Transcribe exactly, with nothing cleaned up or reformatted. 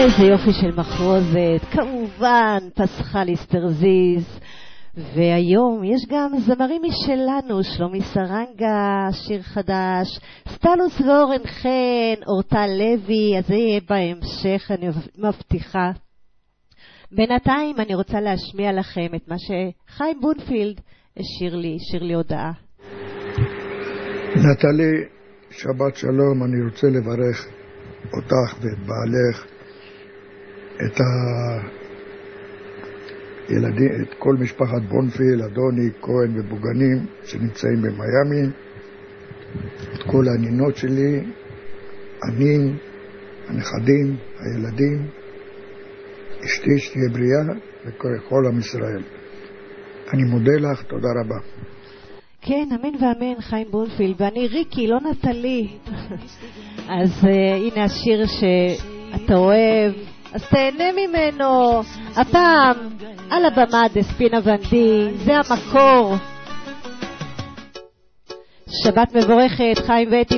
איזה יופי של מחרוזת, כמובן פסחל אסטרזיז. והיום יש גם זמרים משלנו, שלומי סרנגה, שיר חדש, סטלוס ואורן חן, אורטל לוי, אז זה יהיה בהמשך, אני מבטיחה. בינתיים אני רוצה להשמיע לכם את מה שחיים בונפילד השאיר לי, השאיר לי הודעה. נטלי, שבת שלום, אני רוצה לברך אותך ואת בעלך, את הילדים, את כל משפחת בונפילד, אדוני, כהן ובוגנים שנמצאים במיימי, את כל הנינות שלי, הנין, הנכדים, הילדים, אשתי שתהיה בריאה וכל עם ישראל. אני מודה לך, תודה רבה. כן, אמן ואמן, חיים בונפילד, ואני ריקי, לא נטלי. אז uh, הנה השיר שאתה אוהב, אז תהנה ממנו. הפעם על הבמה דספינה ונדי, זה המקור. שבת מבורכת, חיים ואתי.